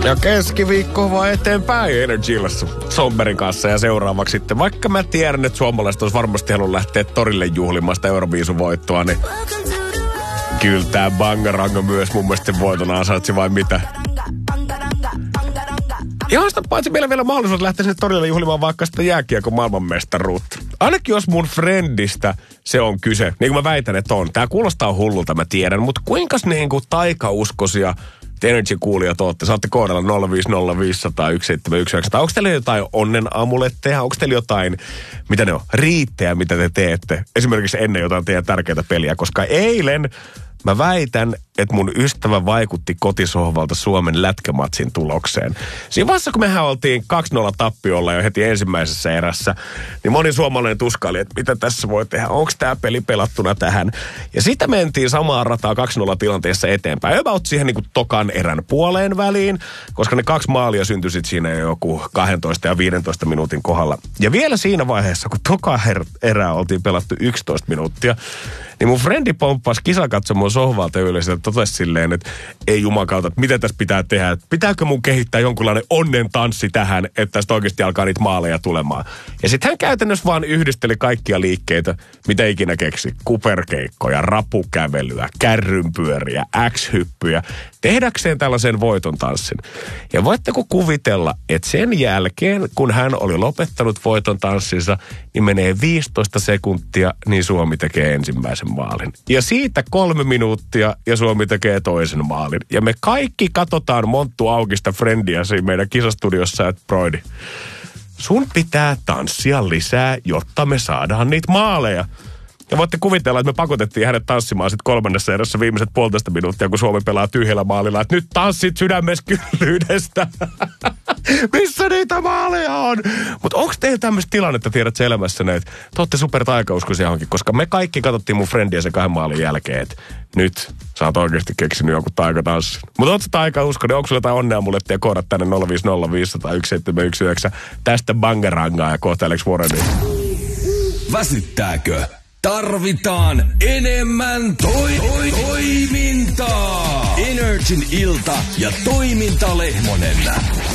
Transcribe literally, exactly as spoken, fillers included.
Ja keskiviikko vaan eteenpäin Energy Illassa Somberin kanssa ja seuraavaksi sitten. Vaikka mä tiedän, että suomalaiset olisi varmasti halunnut lähteä torille juhlimaan sitä Euroviisuvoittoa, niin kyllä tää Bangaranga myös mun mielestä voiton ansaitsi vai mitä. Ihan sitä paitsi meillä vielä mahdollisuus lähteä sinne torille juhlimaan vaikka sitä jääkiekon maailmanmestaruutta. Ainakin jos mun friendistä se on kyse, niin kuin mä väitän, että on. Tää kuulostaa hullulta, mä tiedän, mutta kuinkas niin kuin taikauskoisia Energy-kuulijat ootte? Saatte koodella nolla viisi nolla viisi nolla nolla yksi seitsemän yksi yhdeksän. Onko teillä jotain onnen amuletteja? Onko teillä jotain, mitä ne on, riittejä, mitä te teette? Esimerkiksi ennen jotain teidän tärkeää peliä, koska eilen mä väitän, että mun ystävä vaikutti kotisohvalta Suomen lätkämatsin tulokseen. Siinä vaiheessa, kun mehän oltiin kaksi nolla tappiolla jo heti ensimmäisessä erässä, niin moni suomalainen tuskaili, että mitä tässä voi tehdä, onko tämä peli pelattuna tähän. Ja sitä mentiin samaa rataa kaksi nolla tilanteessa eteenpäin. About siihen niin kuin tokan erän puoleen väliin, koska ne kaksi maalia syntyi sit siinä joku kaksitoista ja viisitoista minuutin kohdalla. Ja vielä siinä vaiheessa, kun toka erää oltiin pelattu yksitoista minuuttia, niin mun frendi pomppasi kisakatsomon sohvalta yleensä ja totesi silleen, että ei jumakauta, että mitä tässä pitää tehdä. Että pitääkö mun kehittää jonkunlainen onnen tanssi tähän, että tästä oikeasti alkaa niitä maaleja tulemaan. Ja sitten hän käytännössä vaan yhdisteli kaikkia liikkeitä, mitä ikinä keksi. Kuperkeikkoja, rapukävelyä, kärrynpyöriä, X-hyppyjä. Tehdäkseen tällaisen voiton tanssin. Ja voitteko kuvitella, että sen jälkeen, kun hän oli lopettanut voiton tanssinsa, niin menee viisitoista sekuntia, niin Suomi tekee ensimmäisen maalin. Ja siitä kolme minuuttia ja Suomi tekee toisen maalin. Ja me kaikki katsotaan monttu aukista friendiä siinä meidän kisastudiossa, että Broidi, sun pitää tanssia lisää, jotta me saadaan niitä maaleja. Ja voitte kuvitella, että me pakotettiin hänet tanssimaan sitten kolmannessa erässä viimeiset puolitoista minuuttia, kun Suomi pelaa tyhjällä maalilla, että nyt tanssit sydämessä kyllyydestä. Missä niitä maaleja on? Mutta onko teillä tämmöistä tilannetta, tiedät elämässä, että te olette super taikauskoisia johonkin, koska me kaikki katsottiin mun friendiä sen kahden maalin jälkeen, että nyt sä oot oikeasti keksinyt jonkun taikatanssin. Mutta ootko taikauskoinen, onko sulla jotain onnea mullettia koodat tänne nolla viisi nolla viisi nolla yksi seitsemän yksi yhdeksän tästä Bangarangaa ja kohta Alex Warrenia. Väsyttääkö? Tarvitaan enemmän toi, toi, toimintaa. Energin ilta ja toiminta Lehmonen.